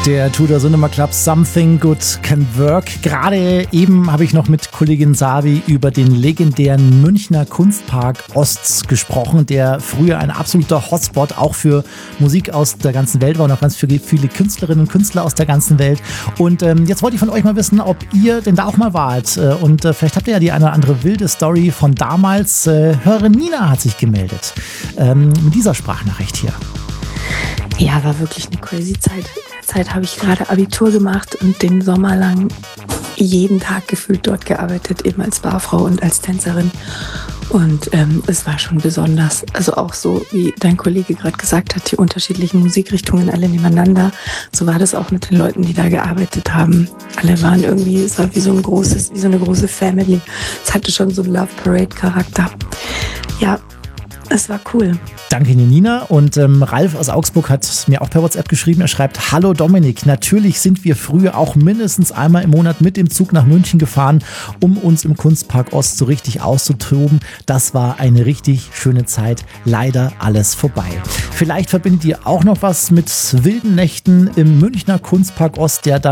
Der Tudor Cinema Club Something Good Can Work. Gerade eben habe ich noch mit Kollegin Savi über den legendären Münchner Kunstpark Ost gesprochen, der früher ein absoluter Hotspot auch für Musik aus der ganzen Welt war und auch ganz viele Künstlerinnen und Künstler aus der ganzen Welt. Und jetzt wollte ich von euch mal wissen, ob ihr denn da auch mal wart. Und vielleicht habt ihr ja die eine oder andere wilde Story von damals. Hörerin Nina hat sich gemeldet mit dieser Sprachnachricht hier. Ja, war wirklich eine crazy Zeit. In der Zeit habe ich gerade Abitur gemacht und den Sommer lang jeden Tag gefühlt dort gearbeitet, eben als Barfrau und als Tänzerin. Und es war schon besonders. Also auch so, wie dein Kollege gerade gesagt hat, die unterschiedlichen Musikrichtungen alle nebeneinander. So war das auch mit den Leuten, die da gearbeitet haben. Alle waren irgendwie, es war wie so eine große Family. Es hatte schon so einen Love Parade Charakter. Ja, es war cool. Danke, Nina. Und Ralf aus Augsburg hat mir auch per WhatsApp geschrieben. Er schreibt: Hallo Dominik, natürlich sind wir früher auch mindestens einmal im Monat mit dem Zug nach München gefahren, um uns im Kunstpark Ost so richtig auszutoben. Das war eine richtig schöne Zeit. Leider alles vorbei. Vielleicht verbindet ihr auch noch was mit wilden Nächten im Münchner Kunstpark Ost, der dann